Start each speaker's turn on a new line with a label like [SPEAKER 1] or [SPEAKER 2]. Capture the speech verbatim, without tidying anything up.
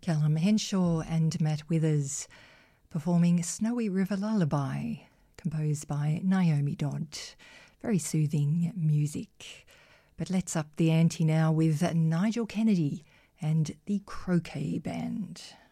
[SPEAKER 1] Callum Henshaw and Matt Withers performing Snowy River Lullaby, composed by Naomi Dodd. Very soothing music. But let's up the ante now with Nigel Kennedy and the Croquet Band.